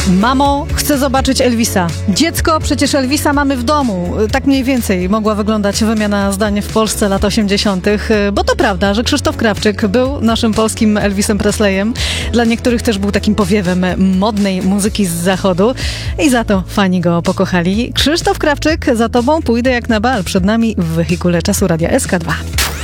Mamo, chcę zobaczyć Elvisa. Dziecko, przecież Elvisa mamy w domu. Tak mniej więcej mogła wyglądać wymiana zdań w Polsce lat 80. Bo to prawda, że Krzysztof Krawczyk był naszym polskim Elvisem Presleyem. Dla niektórych też był takim powiewem modnej muzyki z zachodu i za to fani go pokochali. Krzysztof Krawczyk, za tobą pójdę jak na bal. Przed nami w wehikule czasu Radia SK2.